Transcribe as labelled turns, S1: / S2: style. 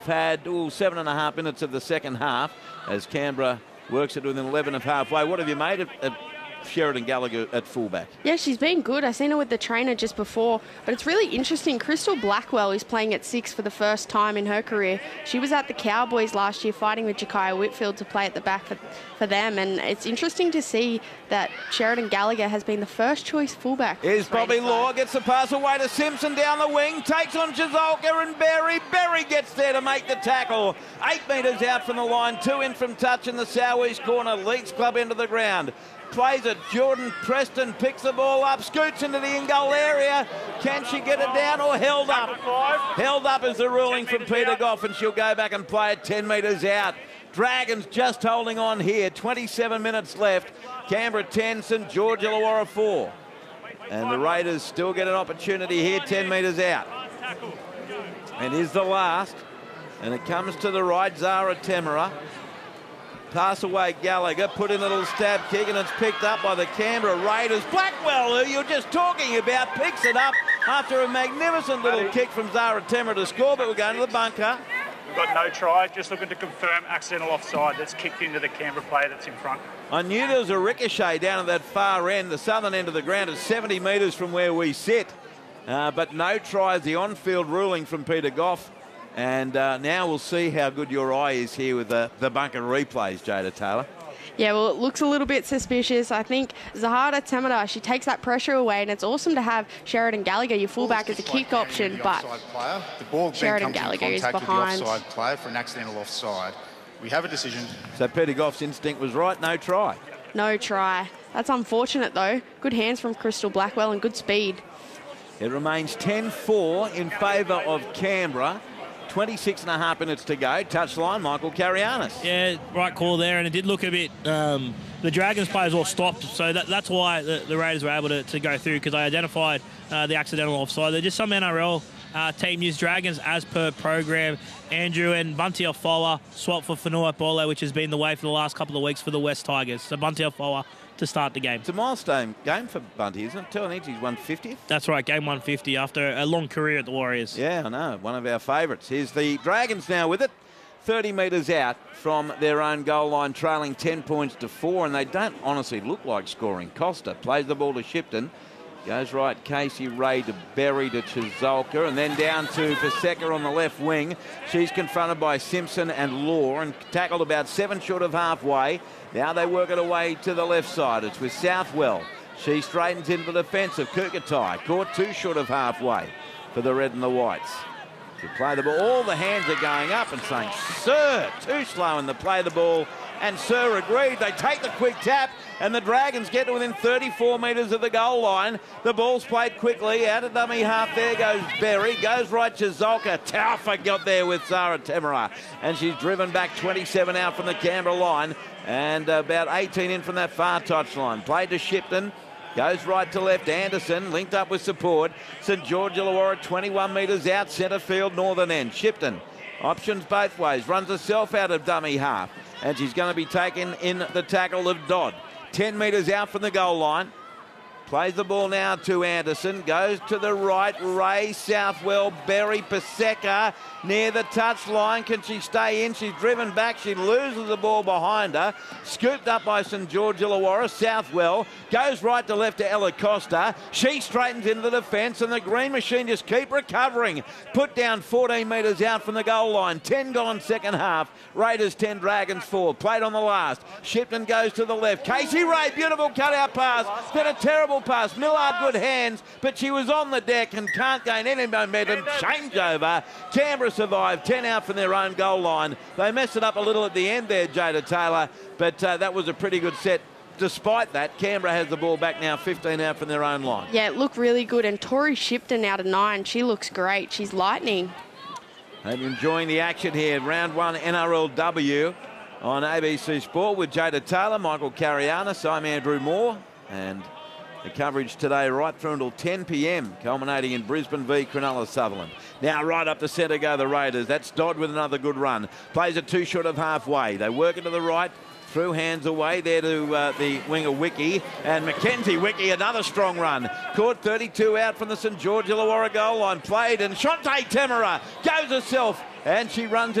S1: Had 7.5 minutes of the second half as Canberra works it within 11 of halfway. What have you made of Sheridan Gallagher at fullback?
S2: Yeah, she's been good. I seen her with the trainer just before, but it's really interesting. Crystal Blackwell is playing at 6 for the first time in her career. She was at the Cowboys last year fighting with Ja'Kiah Whitfield to play at the back for them, and it's interesting to see that Sheridan Gallagher has been the first choice fullback.
S1: Here's Bobby Law, gets the pass away to Simpson down the wing, takes on Jazolka and Berry. Berry gets there to make the tackle. 8 metres out from the line, 2 in from touch in the southeast corner. Leeds Club into the ground. Plays it. Jordan Preston picks the ball up, scoots into the in-goal area. Can she get it down or held up? Held up is the ruling from Peter Goff, and she'll go back and play it 10 metres out. Dragons just holding on here. 27 minutes left. Canberra 10, St George Illawarra 4. And the Raiders still get an opportunity here, 10 metres out. And here's the last. And it comes to the right, Zara Temera. Pass away Gallagher, put in a little stab kick, and it's picked up by the Canberra Raiders. Blackwell, who you're just talking about, picks it up after a magnificent little kick from Zara Temera to score, but we're going to the bunker.
S3: We've got no try, just looking to confirm accidental offside that's kicked into the Canberra player that's in front.
S1: I knew there was a ricochet down at that far end. The southern end of the ground is 70 metres from where we sit. But no try is the on-field ruling from Peter Goff. And now we'll see how good your eye is here with the bunker replays, Jada Taylor.
S2: Yeah, well, it looks a little bit suspicious. I think Zahara Temera, she takes that pressure away, and it's awesome to have Sheridan Gallagher, your fullback, as a kick option, but
S4: the ball
S2: Sheridan Gallagher is behind.
S4: The offside player for an accidental offside. We have a decision.
S1: So Peter Goff's instinct was right, no try.
S2: No try. That's unfortunate, though. Good hands from Crystal Blackwell and good speed.
S1: It remains 10-4 in favour of Canberra. 26.5 minutes to go. Touchline, Michael Carianis.
S5: Yeah, right call there, and it did look a bit... the Dragons players all stopped, so that's why the Raiders were able to go through, because they identified the accidental offside. They're just some NRL team use Dragons as per program. Andrew and Bunty Afoa swapped for Fanua Pole, which has been the way for the last couple of weeks for the West Tigers. So Bunty Afoa to start the game.
S1: It's a milestone game for Bunty, isn't it? Telling he's 150th.
S5: That's right, game 150 after a long career at the Warriors.
S1: Yeah, I know, one of our favourites. Here's the Dragons now with it. 30 metres out from their own goal line, trailing 10 points to 4, and they don't honestly look like scoring. Costa plays the ball to Shipton. Goes right, Casey Ray to Berry to Chizolka, and then down to Paseka on the left wing. She's confronted by Simpson and Law and tackled about 7 short of halfway. Now they work it away to the left side. It's with Southwell. She straightens into the defence of Kukatai. Caught 2 short of halfway for the red and the whites. To play the ball, all the hands are going up and saying, "Sir, too slow," in the play of the ball. And Sir agreed. They take the quick tap, and the Dragons get to within 34 metres of the goal line. The ball's played quickly. Out of dummy half, there goes Berry. Goes right to Zolka. Taufa got there with Zara Temera. And she's driven back 27 out from the Canberra line. And about 18 in from that far touchline. Played to Shipton. Goes right to left. Anderson linked up with support. St George Illawarra 21 metres out. Centre field, northern end. Shipton options both ways. Runs herself out of dummy half. And she's going to be taken in the tackle of Dodd. 10 metres out from the goal line. Plays the ball now to Anderson. Goes to the right. Ray, Southwell, Berry, Paseka near the touch line. Can she stay in? She's driven back. She loses the ball behind her. Scooped up by St George Illawarra. Southwell goes right to left to Ella Costa. She straightens into the defence, and the Green Machine just keep recovering. Put down 14 metres out from the goal line. 10 gone second half. Raiders 10, Dragons 4. Played on the last. Shipton goes to the left. Casey Ray, beautiful cutout pass. Then a terrible pass. Millard, good hands, but she was on the deck and can't gain any momentum. Changeover. Canberra survived. 10 out from their own goal line. They messed it up a little at the end there, Jada Taylor, but that was a pretty good set. Despite that, Canberra has the ball back now, 15 out from their own line.
S2: Yeah, it looked really good, and Tori Shipton out of 9. She looks great. She's lightning.
S1: Hope you're enjoying the action here. Round 1 NRLW on ABC Sport with Jada Taylor, Michael Carianis. I'm Andrew Moore, and the coverage today right through until 10 p.m, culminating in Brisbane v Cronulla Sutherland. Now right up the centre go the Raiders. That's Dodd with another good run. Plays it 2 short of halfway. They work it to the right. Through hands away there to the winger Wiki. And Mackenzie Wiki, another strong run. Caught 32 out from the St George Illawarra goal line. Played, and Shante Temera goes herself And she runs